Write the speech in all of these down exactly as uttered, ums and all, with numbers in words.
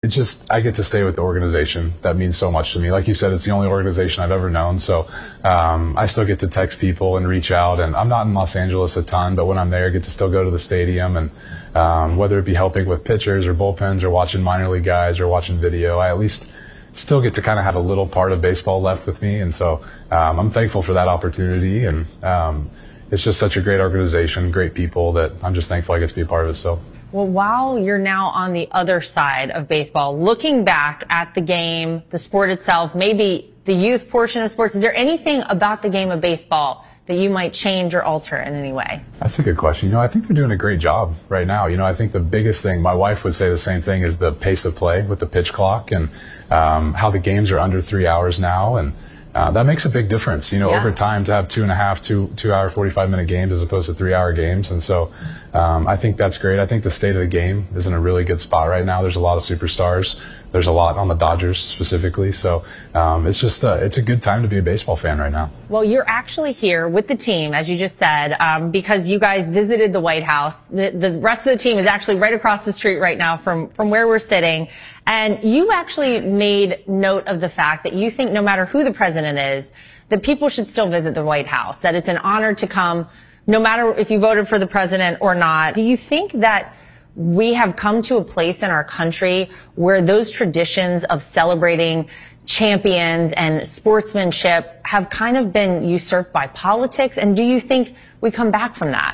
It's just, I get to stay with the organization. That means so much to me. Like you said, it's the only organization I've ever known. So um, I still get to text people and reach out. And I'm not in Los Angeles a ton, but when I'm there, I get to still go to the stadium. And um, whether it be helping with pitchers or bullpens or watching minor league guys or watching video, I at least still get to kind of have a little part of baseball left with me. And so um, I'm thankful for that opportunity. And um, it's just such a great organization, great people, that I'm just thankful I get to be a part of it still. Well, while you're now on the other side of baseball, looking back at the game, the sport itself, maybe the youth portion of sports, is there anything about the game of baseball that you might change or alter in any way? That's a good question. You know, I think they're doing a great job right now. You know, I think the biggest thing, my wife would say the same thing, is the pace of play with the pitch clock, and um, how the games are under three hours now. And Uh, that makes a big difference, you know, yeah. over time, to have two and a half, two, two hour, forty-five minute games as opposed to three hour games. And so, um, I think that's great. I think the state of the game is in a really good spot right now. There's a lot of superstars. There's a lot on the Dodgers specifically. So, um, it's just, uh, it's a good time to be a baseball fan right now. Well, you're actually here with the team, as you just said, um, because you guys visited the White House. The, the rest of the team is actually right across the street right now from, from where we're sitting. And you actually made note of the fact that you think no matter who the president is, that people should still visit the White House, that it's an honor to come, no matter if you voted for the president or not. Do you think that we have come to a place in our country where those traditions of celebrating champions and sportsmanship have kind of been usurped by politics? And do you think we come back from that?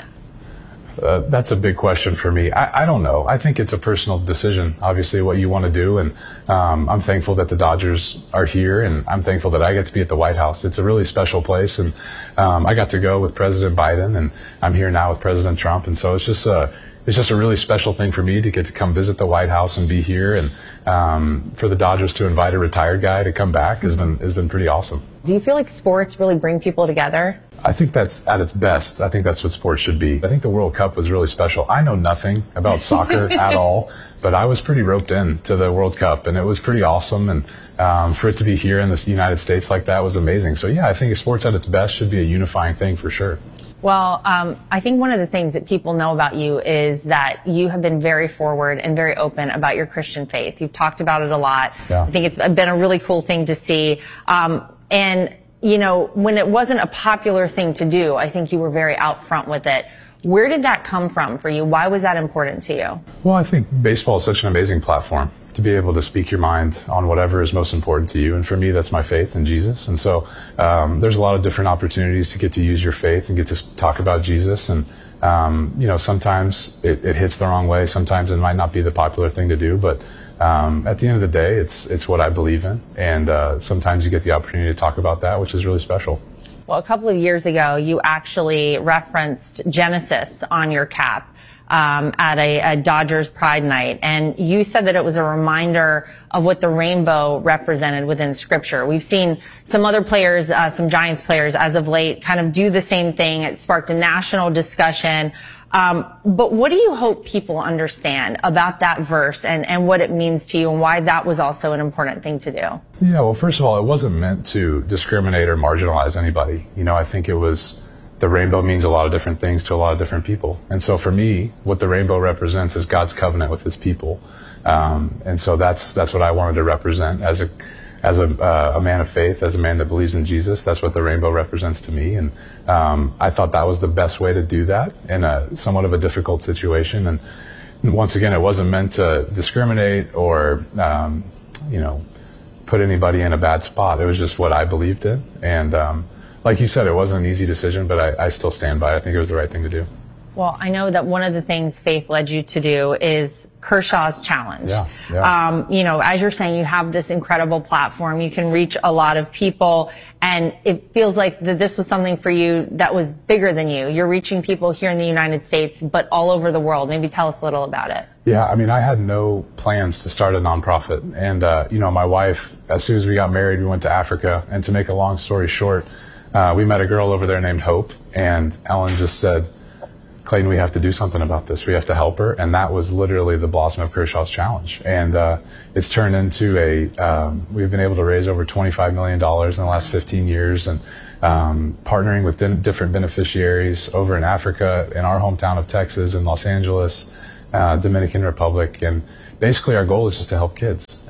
Uh, that's a big question for me. I, I don't know. I think it's a personal decision, obviously, what you want to do. And um, I'm thankful that the Dodgers are here, and I'm thankful that I get to be at the White House. It's a really special place. And um, I got to go with President Biden, and I'm here now with President Trump. And so it's just a, it's just a really special thing for me to get to come visit the White House and be here. And um, for the Dodgers to invite a retired guy to come back has been, has been pretty awesome. Do you feel like sports really bring people together? I think that's at its best. I think that's what sports should be. I think the World Cup was really special. I know nothing about soccer at all, but I was pretty roped in to the World Cup, and it was pretty awesome. And um, for it to be here in the United States like that was amazing. So yeah, I think sports at its best should be a unifying thing for sure. Well, um, I think one of the things that people know about you is that you have been very forward and very open about your Christian faith. You've talked about it a lot. Yeah. I think it's been a really cool thing to see. Um, and, you know, when it wasn't a popular thing to do, I think you were very out front with it. Where did that come from for you? Why was that important to you? Well, I think baseball is such an amazing platform to be able to speak your mind on whatever is most important to you. And for me, that's my faith in Jesus. And so um, there's a lot of different opportunities to get to use your faith and get to talk about Jesus. And, um, you know, sometimes it, it hits the wrong way. Sometimes it might not be the popular thing to do. But um, at the end of the day, it's, it's what I believe in. And uh, sometimes you get the opportunity to talk about that, which is really special. Well, a couple of years ago, you actually referenced Genesis on your cap um, at a, a Dodgers Pride Night, and you said that it was a reminder of what the rainbow represented within Scripture. We've seen some other players, uh, some Giants players as of late, kind of do the same thing. It sparked a national discussion. Um, but what do you hope people understand about that verse and, and what it means to you, and why that was also an important thing to do? Yeah, well, first of all, it wasn't meant to discriminate or marginalize anybody. You know, I think it was, the rainbow means a lot of different things to a lot of different people. And so for me, what the rainbow represents is God's covenant with his people. Um, and so that's, that's what I wanted to represent as a, as a, uh, a man of faith, as a man that believes in Jesus. That's what the rainbow represents to me. And um, I thought that was the best way to do that in a somewhat of a difficult situation. And once again, it wasn't meant to discriminate or, um, you know, put anybody in a bad spot. It was just what I believed in. And um, like you said, it wasn't an easy decision, but I, I still stand by it. I think it was the right thing to do. Well, I know that one of the things faith led you to do is Kershaw's Challenge. Yeah, yeah. Um, you know, as you're saying, you have this incredible platform. You can reach a lot of people, and it feels like that this was something for you that was bigger than you. You're reaching people here in the United States, but all over the world. Maybe tell us a little about it. Yeah, I mean, I had no plans to start a nonprofit. And, uh, you know, my wife, as soon as we got married, we went to Africa. And to make a long story short, uh, we met a girl over there named Hope, and Ellen just said, Clayton, we have to do something about this. We have to help her. And that was literally the blossom of Kershaw's Challenge. And uh, it's turned into a, um, we've been able to raise over twenty-five million dollars in the last fifteen years, and um, partnering with different beneficiaries over in Africa, in our hometown of Texas, in Los Angeles, uh, Dominican Republic. And basically our goal is just to help kids.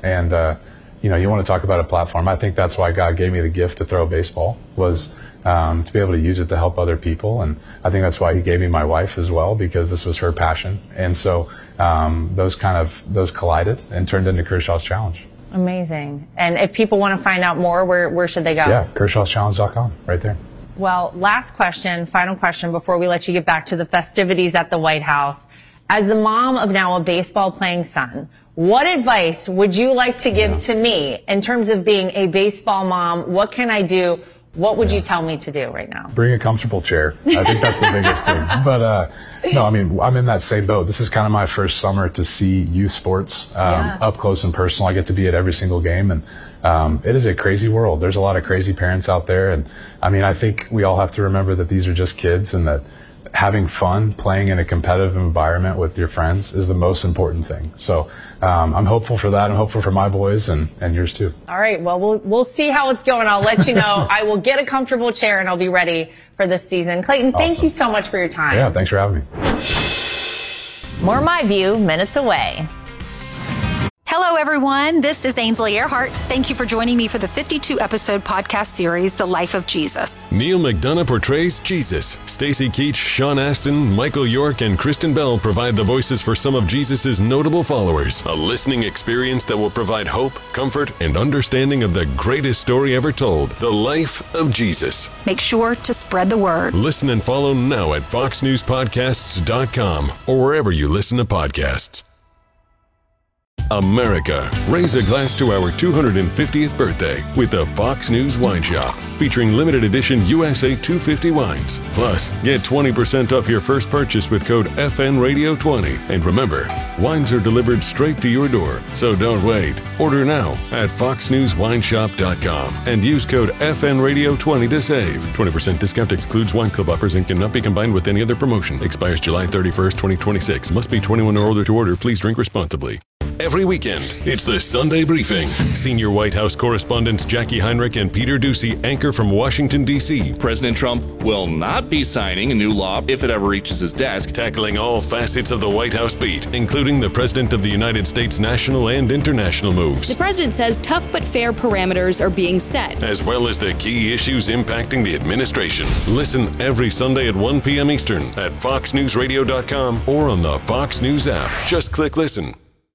And, uh, you know, you want to talk about a platform. I think that's why God gave me the gift to throw a baseball, was um, to be able to use it to help other people. And I think that's why he gave me my wife as well, because this was her passion. And so um, those kind of, those collided and turned into Kershaw's Challenge. Amazing. And if people want to find out more, where, where should they go? Yeah, kershaws challenge dot com, right there. Well, last question, final question before we let you get back to the festivities at the White House. As the mom of now a baseball playing son, what advice would you like to give yeah. to me in terms of being a baseball mom? What can I do? What would yeah. you tell me to do right now? Bring a comfortable chair. I think that's the biggest thing. But uh, no, I mean, I'm in that same boat. This is kind of my first summer to see youth sports um, yeah. up close and personal. I get to be at every single game, and um, it is a crazy world. There's a lot of crazy parents out there, and I mean, I think we all have to remember that these are just kids, and that having fun playing in a competitive environment with your friends is the most important thing. So um, I'm hopeful for that. I'm hopeful for my boys and, and yours too. All right. Well, we'll we'll see how it's going. I'll let you know. I will get a comfortable chair and I'll be ready for this season. Clayton, awesome. Thank you so much for your time. Yeah, thanks for having me. More My View minutes away. Hello, everyone. This is Ainsley Earhart. Thank you for joining me for the fifty-two episode podcast series, The Life of Jesus. Neil McDonough portrays Jesus. Stacy Keach, Sean Astin, Michael York, and Kristen Bell provide the voices for some of Jesus' notable followers. A listening experience that will provide hope, comfort, and understanding of the greatest story ever told, The Life of Jesus. Make sure to spread the word. Listen and follow now at fox news podcasts dot com or wherever you listen to podcasts. America, raise a glass to our two hundred fiftieth birthday with the Fox News Wine Shop, featuring limited edition U S A two fifty wines. Plus, get twenty percent off your first purchase with code F N Radio twenty. And remember, wines are delivered straight to your door, so don't wait. Order now at fox news wine shop dot com and use code F N Radio twenty to save. twenty percent discount excludes wine club offers and cannot be combined with any other promotion. Expires July thirty-first, twenty twenty-six. Must be twenty-one or older to order. Please drink responsibly. Every weekend, it's the Sunday Briefing. Senior White House correspondents Jackie Heinrich and Peter Doocy anchor from Washington, D C President Trump will not be signing a new law if it ever reaches his desk. Tackling all facets of the White House beat, including the President of the United States' national and international moves. The President says tough but fair parameters are being set, as well as the key issues impacting the administration. Listen every Sunday at one p.m. Eastern at fox news radio dot com or on the Fox News app. Just click listen.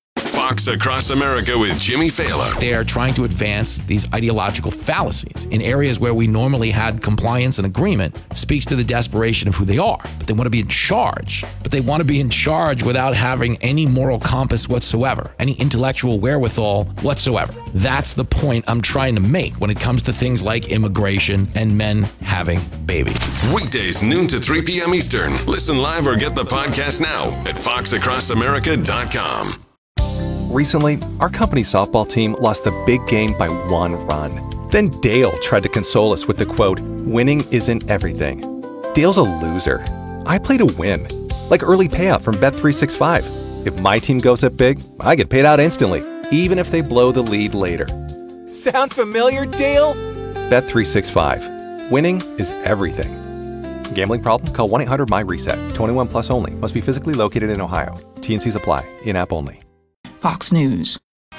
Fox Across America with Jimmy Fallon. They are trying to advance these ideological fallacies in areas where we normally had compliance and agreement. Speaks to the desperation of who they are. But they want to be in charge. But they want to be in charge without having any moral compass whatsoever, any intellectual wherewithal whatsoever. That's the point I'm trying to make when it comes to things like immigration and men having babies. Weekdays, noon to three p.m. Eastern. Listen live or get the podcast now at fox across america dot com. Recently, our company softball team lost the big game by one run. Then Dale tried to console us with the quote, "Winning isn't everything." Dale's a loser. I play to win. Like early payout from Bet three sixty-five. If my team goes up big, I get paid out instantly, even if they blow the lead later. Sound familiar, Dale? Bet three sixty-five. Winning is everything. Gambling problem? Call one eight hundred M Y reset. twenty-one plus only. Must be physically located in Ohio. T and Cs apply. In-app only. Fox News.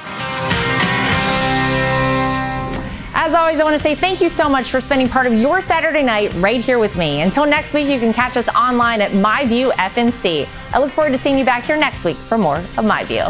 As always, I want to say thank you so much for spending part of your Saturday night right here with me. Until next week, you can catch us online at My View F N C. I look forward to seeing you back here next week for more of My View.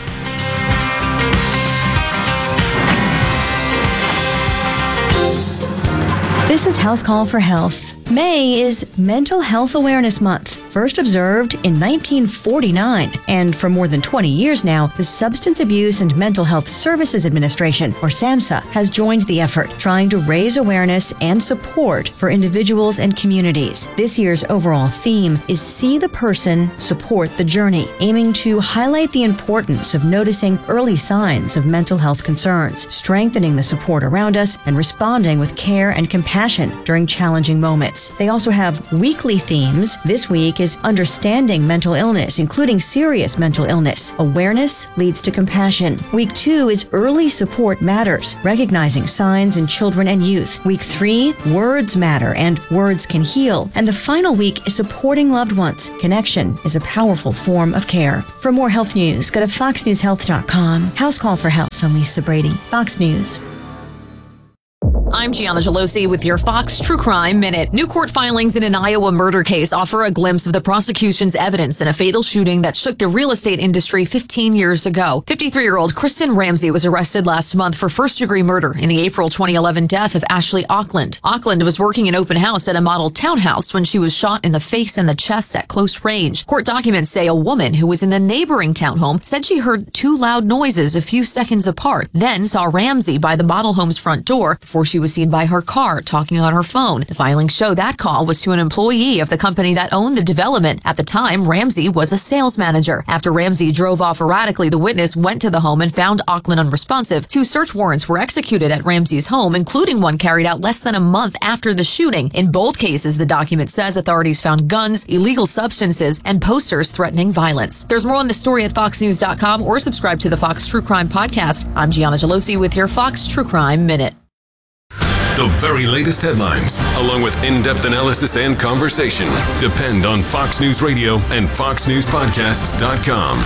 This is House Call for Health. May is Mental Health Awareness Month, first observed in nineteen forty-nine. And for more than twenty years now, the Substance Abuse and Mental Health Services Administration, or SAMHSA, has joined the effort, trying to raise awareness and support for individuals and communities. This year's overall theme is See the Person, Support the Journey, aiming to highlight the importance of noticing early signs of mental health concerns, strengthening the support around us, and responding with care and compassion compassion during challenging moments. They also have weekly themes. This week is understanding mental illness, including serious mental illness. Awareness leads to compassion. Week two is early support matters, recognizing signs in children and youth. Week three, words matter and words can heal. And the final week is supporting loved ones. Connection is a powerful form of care. For more health news, go to fox news health dot com. House Call for Health. I'm Lisa Brady, Fox News. I'm Gianna Gelosi with your Fox True Crime Minute. New court filings in an Iowa murder case offer a glimpse of the prosecution's evidence in a fatal shooting that shook the real estate industry fifteen years ago. fifty-three-year-old Kristen Ramsey was arrested last month for first-degree murder in the April twenty eleven death of Ashley Auckland. Auckland was working an open house at a model townhouse when she was shot in the face and the chest at close range. Court documents say a woman who was in the neighboring townhome said she heard two loud noises a few seconds apart, then saw Ramsey by the model home's front door before she was seen by her car talking on her phone. The filings show that call was to an employee of the company that owned the development. At the time, Ramsey was a sales manager. After Ramsey drove off erratically, the witness went to the home and found Auckland unresponsive. Two search warrants were executed at Ramsey's home, including one carried out less than a month after the shooting. In both cases, the document says authorities found guns, illegal substances, and posters threatening violence. There's more on the story at fox news dot com or subscribe to the Fox True Crime Podcast. I'm Gianna Gelosi with your Fox True Crime Minute. The very latest headlines, along with in-depth analysis and conversation, depend on Fox News Radio and fox news podcasts dot com.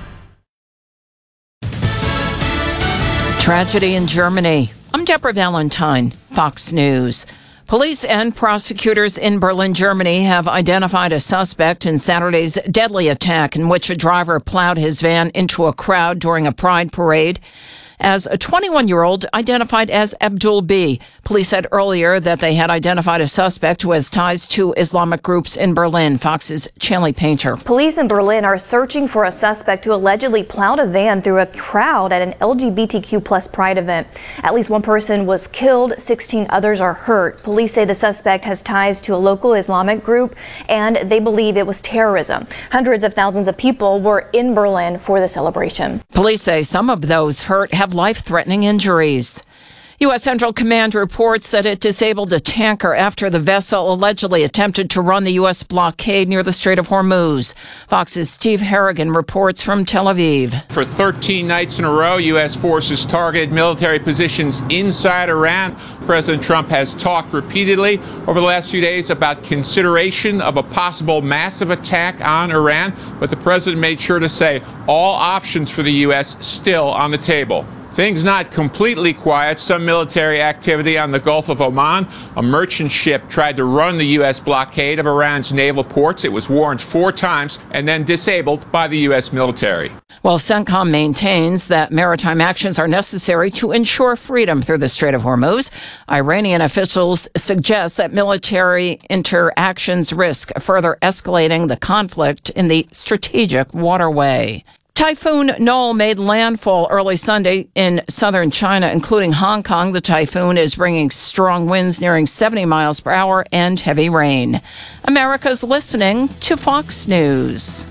Tragedy in Germany. I'm Deborah Valentine, Fox News. Police and prosecutors in Berlin, Germany have identified a suspect in Saturday's deadly attack in which a driver plowed his van into a crowd during a pride parade as a twenty-one-year-old identified as Abdul B. Police said earlier that they had identified a suspect who has ties to Islamic groups in Berlin. Fox's Chanley Painter. Police in Berlin are searching for a suspect who allegedly plowed a van through a crowd at an L G B T Q plus pride event. At least one person was killed, sixteen others are hurt. Police say the suspect has ties to a local Islamic group and they believe it was terrorism. Hundreds of thousands of people were in Berlin for the celebration. Police say some of those hurt have life-threatening injuries. U S. Central Command reports that it disabled a tanker after the vessel allegedly attempted to run the U S blockade near the Strait of Hormuz. Fox's Steve Harrigan reports from Tel Aviv. For thirteen nights in a row, U S forces targeted military positions inside Iran. President Trump has talked repeatedly over the last few days about consideration of a possible massive attack on Iran, but the president made sure to say all options for the U S still on the table. Things not completely quiet. Some military activity on the Gulf of Oman. A merchant ship tried to run the U S blockade of Iran's naval ports. It was warned four times and then disabled by the U S military. Well, CENTCOM maintains that maritime actions are necessary to ensure freedom through the Strait of Hormuz. Iranian officials suggest that military interactions risk further escalating the conflict in the strategic waterway. Typhoon Noel made landfall early Sunday in southern China, including Hong Kong. The typhoon is bringing strong winds nearing seventy miles per hour and heavy rain. America's listening to Fox News.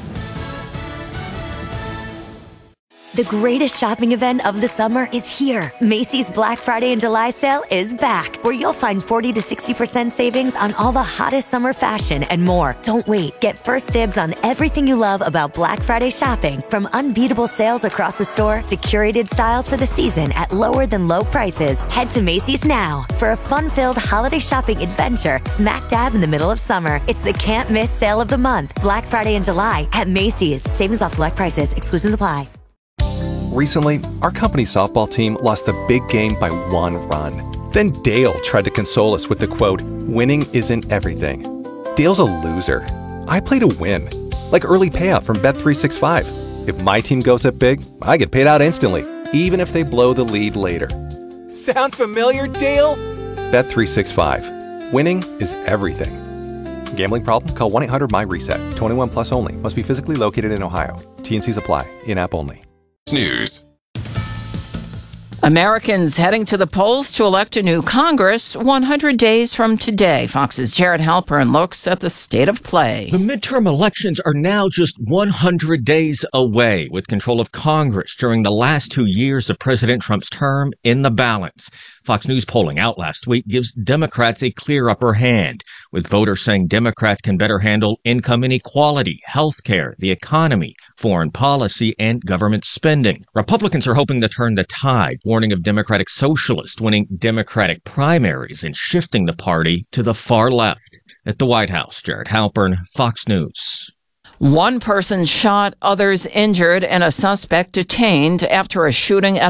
The greatest shopping event of the summer is here. Macy's Black Friday and July sale is back, where you'll find forty to sixty percent savings on all the hottest summer fashion and more. Don't wait. Get first dibs on everything you love about Black Friday shopping, from unbeatable sales across the store to curated styles for the season at lower than low prices. Head to Macy's now for a fun-filled holiday shopping adventure smack dab in the middle of summer. It's the can't miss sale of the month. Black Friday and July at Macy's. Savings off select prices. Exclusions apply. Recently, our company softball team lost the big game by one run. Then Dale tried to console us with the quote, "Winning isn't everything." Dale's a loser. I play to win. Like early payout from Bet three sixty-five. If my team goes up big, I get paid out instantly, even if they blow the lead later. Sound familiar, Dale? Bet three sixty-five. Winning is everything. Gambling problem? Call one eight hundred my reset. twenty-one plus only. Must be physically located in Ohio. T and C's apply. In-app only. News. Americans heading to the polls to elect a new Congress one hundred days from today. Fox's Jared Halpern looks at the state of play. The midterm elections are now just one hundred days away, with control of Congress during the last two years of President Trump's term in the balance. Fox News polling out last week gives Democrats a clear upper hand, with voters saying Democrats can better handle income inequality, health care, the economy, foreign policy, and government spending. Republicans are hoping to turn the tide, warning of Democratic Socialists winning Democratic primaries and shifting the party to the far left. At the White House, Jared Halpern, Fox News. One person shot, others injured, and a suspect detained after a shooting at